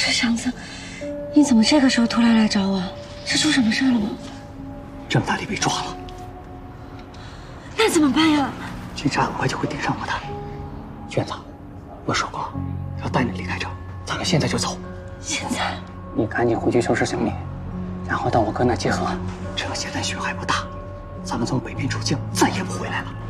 是祥子，你怎么这个时候突然来找我？是出什么事了吗？ 郑大力被抓了， 那怎么办呀？ 警察很快就会盯上我的。院长，我说过要带你离开这，咱们现在就走。 现在？ 你赶紧回去收拾行李，然后到我哥那集合。这现在雪还不大，咱们从北边出境，再也不回来了。